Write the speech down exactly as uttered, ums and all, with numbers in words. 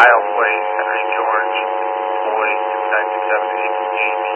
Kyle Place, Henry George, Floyd, nine two seven eight eight.